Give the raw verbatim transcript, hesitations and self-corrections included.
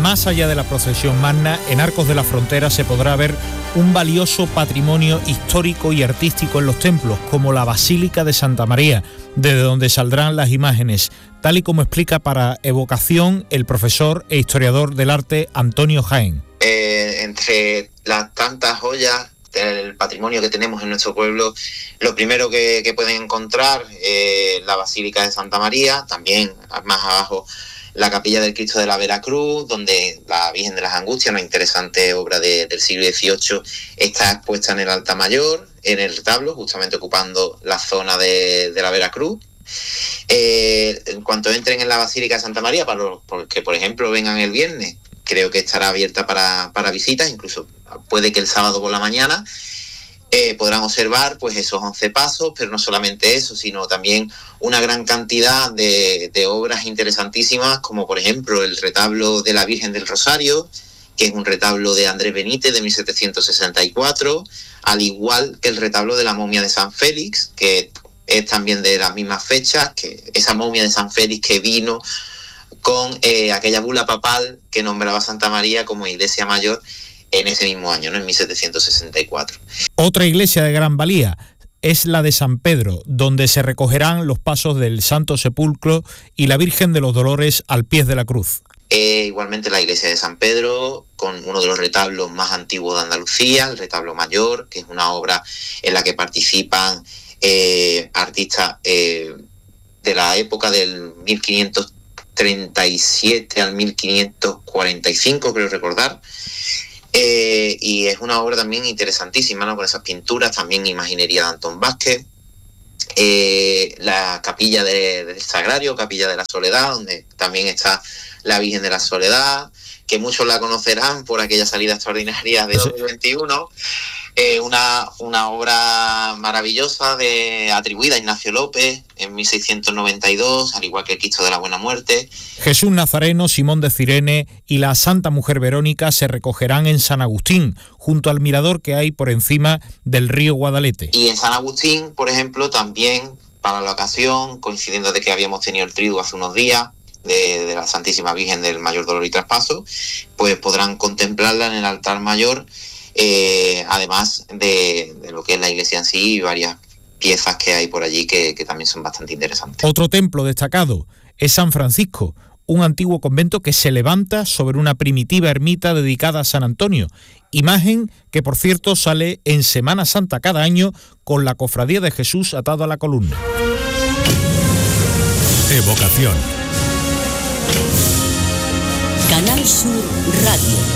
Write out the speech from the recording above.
más allá de la procesión magna, en Arcos de la Frontera se podrá ver un valioso patrimonio histórico y artístico en los templos, como la Basílica de Santa María, desde donde saldrán las imágenes, tal y como explica para Evocación el profesor e historiador del arte Antonio Jaén. Eh, entre las tantas joyas del patrimonio que tenemos en nuestro pueblo, lo primero que, que pueden encontrar es eh, la Basílica de Santa María, también más abajo la Capilla del Cristo de la Veracruz, donde la Virgen de las Angustias, una interesante obra de, del siglo dieciocho, está expuesta en el altar mayor, en el retablo, justamente ocupando la zona de, de la Veracruz. Eh, en cuanto entren en la Basílica de Santa María, para los que por ejemplo vengan el viernes, creo que estará abierta para, para visitas, incluso puede que el sábado por la mañana eh, podrán observar pues esos once pasos, pero no solamente eso, sino también una gran cantidad de, de obras interesantísimas, como por ejemplo el retablo de la Virgen del Rosario, que es un retablo de Andrés Benítez de mil setecientos sesenta y cuatro, al igual que el retablo de la momia de San Félix, que es también de las mismas fechas, que esa momia de San Félix que vino con eh, aquella bula papal que nombraba a Santa María como iglesia mayor en ese mismo año, ¿no? En mil setecientos sesenta y cuatro. Otra iglesia de gran valía es la de San Pedro, donde se recogerán los pasos del Santo Sepulcro y la Virgen de los Dolores al pie de la cruz. Eh, igualmente la iglesia de San Pedro, con uno de los retablos más antiguos de Andalucía, el retablo mayor, que es una obra en la que participan eh, artistas eh, de la época del mil quinientos treinta y siete al mil quinientos cuarenta y cinco, creo recordar. Eh, y es una obra también interesantísima, ¿no? Con esas pinturas, también imaginería de Antón Vázquez. Eh, la capilla de, del Sagrario, Capilla de la Soledad, donde también está la Virgen de la Soledad, que muchos la conocerán por aquella salida extraordinaria de dos mil veintiuno. Eh, una, una obra maravillosa de, atribuida a Ignacio López en mil seiscientos noventa y dos, al igual que el Cristo de la Buena Muerte. Jesús Nazareno, Simón de Cirene y la Santa Mujer Verónica se recogerán en San Agustín, junto al mirador que hay por encima del río Guadalete. Y en San Agustín, por ejemplo, también para la ocasión, coincidiendo de que habíamos tenido el triduo hace unos días, de, de la Santísima Virgen del Mayor Dolor y Traspaso, pues podrán contemplarla en el altar mayor, eh, además de, de lo que es la iglesia en sí y varias piezas que hay por allí que, que también son bastante interesantes. Otro templo destacado es San Francisco, un antiguo convento que se levanta sobre una primitiva ermita dedicada a San Antonio, imagen que por cierto sale en Semana Santa cada año con la Cofradía de Jesús atado a la columna. Evocación. Canal Sur Radio.